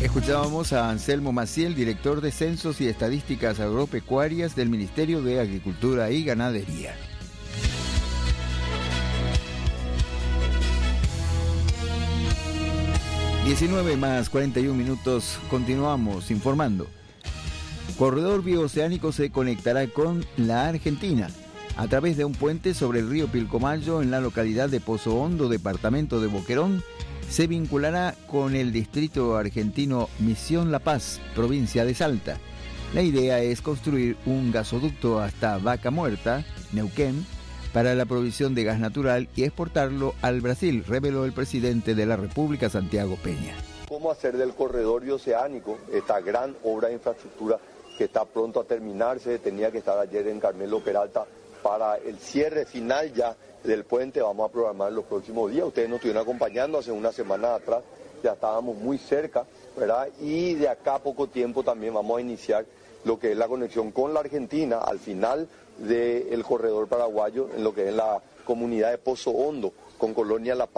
Escuchábamos a Anselmo Maciel, director de Censos y Estadísticas Agropecuarias del Ministerio de Agricultura y Ganadería. (19:41), continuamos informando. Corredor bioceánico se conectará con la Argentina a través de un puente sobre el río Pilcomayo en la localidad de Pozo Hondo, departamento de Boquerón. Se vinculará con el distrito argentino Misión La Paz, provincia de Salta. La idea es construir un gasoducto hasta Vaca Muerta, Neuquén, para la provisión de gas natural y exportarlo al Brasil, reveló el presidente de la República, Santiago Peña. ¿Cómo hacer del corredor bioceánico, esta gran obra de infraestructura que está pronto a terminarse? Tenía que estar ayer en Carmelo Peralta para el cierre final ya del puente. Vamos a programar los próximos días. Ustedes nos estuvieron acompañando hace una semana atrás, ya estábamos muy cerca, ¿verdad? Y de acá a poco tiempo también vamos a iniciar lo que es la conexión con la Argentina al final del corredor paraguayo, en lo que es la comunidad de Pozo Hondo, con Colonia La Paz.